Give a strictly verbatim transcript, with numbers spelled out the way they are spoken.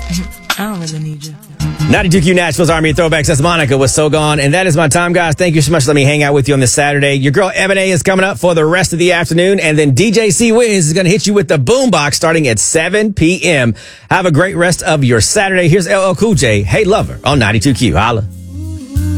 I don't really need you. ninety-two Q Nashville's Army of Throwbacks. That's Monica with So Gone. And that is my time, guys. Thank you so much for letting me hang out with you on this Saturday. Your girl Ebony is coming up for the rest of the afternoon. And then D J C Wiz is going to hit you with the boombox starting at seven p.m. Have a great rest of your Saturday. Here's L L Cool J, Hey Lover, on ninety-two Q. Holla.